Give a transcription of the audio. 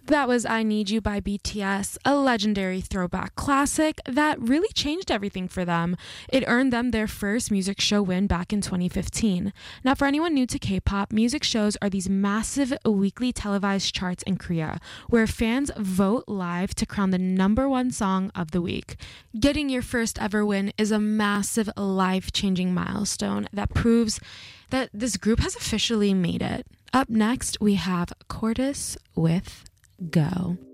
That was I Need You by BTS, a legendary throwback classic that really changed everything for them. It earned them their first music show win back in 2015. Now, for anyone new to K-pop, music shows are these massive weekly televised charts in Korea where fans vote live to crown the number one song of the week. Getting your first ever win is a massive life-changing milestone that proves that this group has officially made it. Up next, we have Cordis with Go.